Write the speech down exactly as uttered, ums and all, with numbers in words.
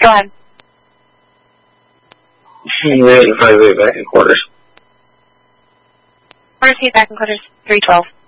Go ahead. eighty-five back in quarters. Quarters, heat back in quarters, three twelve.